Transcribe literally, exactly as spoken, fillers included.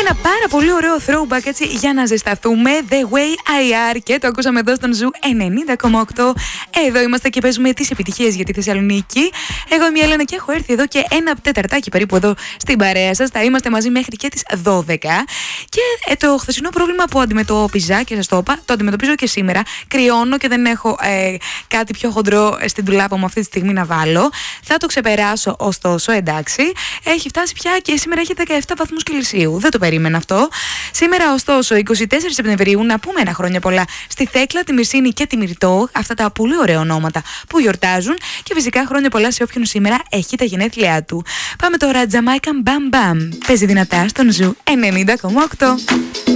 ένα πάρα πολύ ωραίο throwback έτσι για να ζεσταθούμε. The Way I Are, και το ακούσαμε εδώ στον Ζου ενενήντα κόμμα οκτώ. Εδώ είμαστε και παίζουμε τις επιτυχίες για τη Θεσσαλονίκη. Εγώ είμαι η Έλενα και έχω έρθει εδώ και ένα τεταρτάκι περίπου εδώ στην παρέα σας. Θα είμαστε μαζί μέχρι και τις δώδεκα. Και ε, το χθεσινό πρόβλημα που αντιμετώπιζα, και σας το είπα, το αντιμετωπίζω και σήμερα. Κρυώνω και δεν έχω ε, κάτι πιο χοντρό στην ντουλάπα μου αυτή τη στιγμή να βάλω. Θα το ξεπεράσω, ωστόσο, εντάξει. Έχει φτάσει πια και σήμερα έχει δεκαεπτά βαθμούς Κελσίου. Δεν το περίμενα αυτό. Σήμερα, ωστόσο, εικοστή τέταρτη Σεπτεμβρίου, να πούμε ένα χρόνια πολλά στη Θέκλα, τη Μυρσίνη και τη Μυρτώ. Αυτά τα πολύ ωραία ονόματα που γιορτάζουν. Και φυσικά χρόνια πολλά σε όποιον σήμερα έχει τα γενέθλιά του. Πάμε τώρα, Jamaican Bam Bam. Παίζει δυνατά στον Ζου ενενήντα κόμμα οκτώ.